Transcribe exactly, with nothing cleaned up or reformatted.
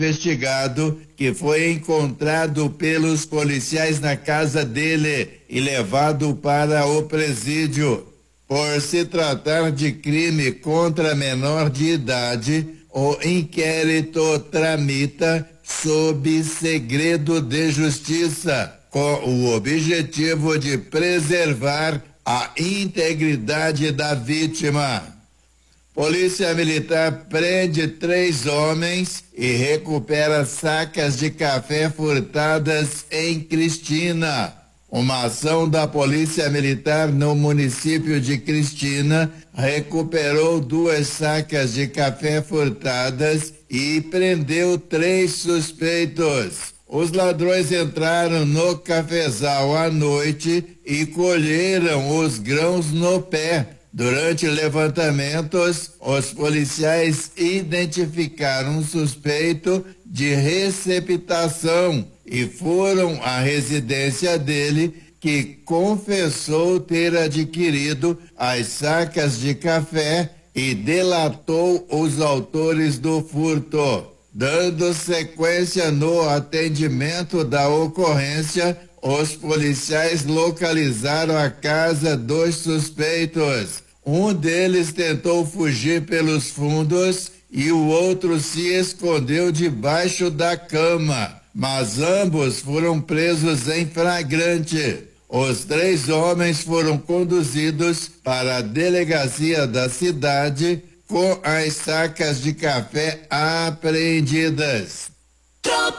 investigado que foi encontrado pelos policiais na casa dele e levado para o presídio. Por se tratar de crime contra menor de idade, o inquérito tramita sob segredo de justiça, com o objetivo de preservar a integridade da vítima. Polícia Militar prende três homens e recupera sacas de café furtadas em Cristina. Uma ação da Polícia Militar no município de Cristina recuperou duas sacas de café furtadas e prendeu três suspeitos. Os ladrões entraram no cafezal à noite e colheram os grãos no pé. Durante levantamentos, os policiais identificaram um suspeito de receptação e foram à residência dele, que confessou ter adquirido as sacas de café e delatou os autores do furto. Dando sequência no atendimento da ocorrência, os policiais localizaram a casa dos suspeitos. Um deles tentou fugir pelos fundos e o outro se escondeu debaixo da cama, mas ambos foram presos em flagrante. Os três homens foram conduzidos para a delegacia da cidade com as sacas de café apreendidas.